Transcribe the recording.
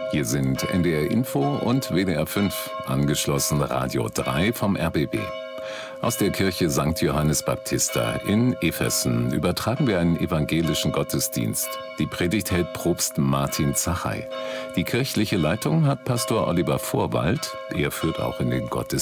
Hier sind NDR Info und WDR 5, angeschlossen Radio 3 vom RBB. Aus der Kirche St. Johannes Baptista in Efessen übertragen wir einen evangelischen Gottesdienst. Die Predigt hält Propst Martin Zachey. Die kirchliche Leitung hat Pastor Oliver Vorwald. Er führt auch in den Gottesdienst.